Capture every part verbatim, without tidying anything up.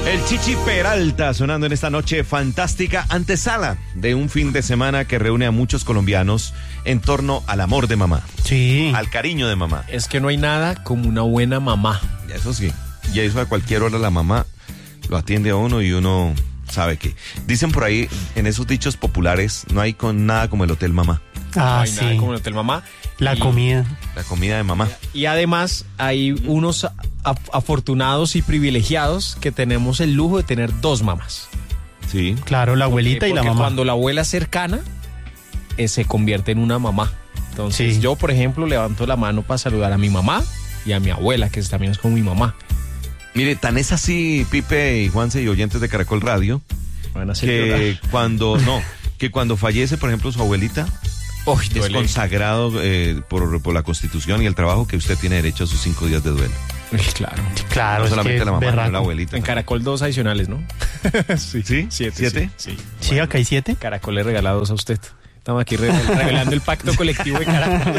El Chichi Peralta sonando en esta noche fantástica, antesala de un fin de semana que reúne a muchos colombianos en torno al amor de mamá. Sí. Al cariño de mamá. Es que no hay nada como una buena mamá. Y eso sí. Y eso a cualquier hora la mamá lo atiende a uno y uno sabe que. Dicen por ahí, en esos dichos populares, no hay con nada como el hotel mamá. No Ah, hay sí. nada como el hotel mamá. La Y- comida. La comida de mamá. Y además hay unos a- afortunados y privilegiados que tenemos el lujo de tener dos mamás. Sí. Claro, la abuelita Porque- y la porque mamá. cuando la abuela es cercana, eh, se convierte en una mamá. Entonces Sí. yo, por ejemplo, levanto la mano para saludar a mi mamá y a mi abuela, que también es como mi mamá. Mire, tan es así, Pipe y Juanse y oyentes de Caracol Radio, Van a hacer que llorar. cuando, no, que cuando fallece, por ejemplo, su abuelita, Uy, es duele. consagrado eh, por, por la Constitución y el trabajo que usted tiene derecho a sus cinco días de duelo. Uy, claro. Claro, No es solamente que la mamá, berraco. sino la abuelita. En también. Caracol dos adicionales, ¿no? sí. ¿Sí? Siete. ¿Siete? Sí. sí. Sí, acá hay siete. Caracol le regala dos a usted. Estamos aquí re- revelando el pacto colectivo de Caracol.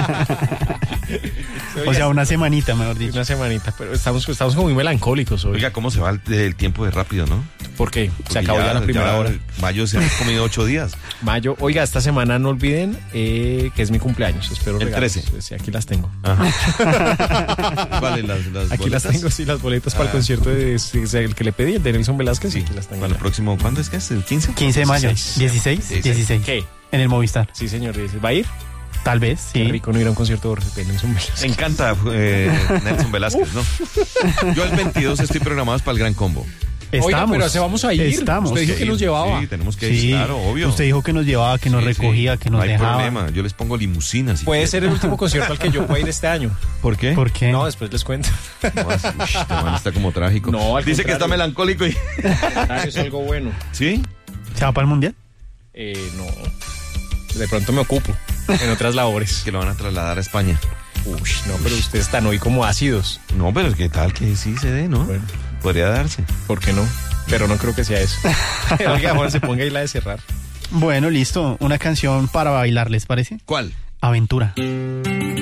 O sea, una semanita, mejor dicho. Una semanita, pero estamos, estamos como muy melancólicos hoy. Oiga, ¿cómo se va el, el tiempo de rápido, no? ¿Por qué? Se Porque acabó ya, la primera hora. Mayo se han comido ocho días. Mayo. Oiga, esta semana no olviden eh, que es mi cumpleaños. Espero El regalos. trece. Pues sí, aquí las tengo. Ajá. Vale, las, las Aquí las boletas. tengo, sí, las boletas para el Ah. concierto de, sí, o sea, el que le pedí, el de Nelson Velázquez. Sí, Aquí las tengo. para el ya. próximo, ¿cuándo es que es? ¿El quince? quince de mayo. dieciséis. dieciséis. dieciséis. ¿Qué? En el Movistar. Sí, señor. dice, ¿va a ir? Tal vez, Qué sí. rico no ir a un concierto de Nelson Velázquez. Me encanta eh, Nelson Velázquez, ¿no? Yo el veintidós estoy programado para el Gran Combo. Estamos. Oiga, pero se vamos a ir. Estamos. Usted dijo que nos llevaba. Sí, tenemos que ir, Sí, claro, obvio. usted dijo que nos llevaba, que nos Sí, sí. recogía, que nos no hay dejaba. problema, yo les pongo limusinas. si Puede quieren. ser el último concierto al que yo pueda ir este año. ¿Por qué? ¿Por qué? No, después les cuento. No, así, ush, este man está como trágico. No, al Dice que contrario. está melancólico y... Ah, es algo bueno. ¿Sí? ¿Se va para el mundial? Eh, no. De pronto me ocupo en otras labores. Que lo van a trasladar a España. Uy, no, pero ustedes están hoy como ácidos. No, pero es que tal que sí se dé, ¿no? Bueno. Podría darse. ¿Por qué no? Pero no creo que sea eso. Oiga, Juan, se ponga ahí la de cerrar. Bueno, listo. Una canción para bailar, ¿les parece? ¿Cuál? Aventura.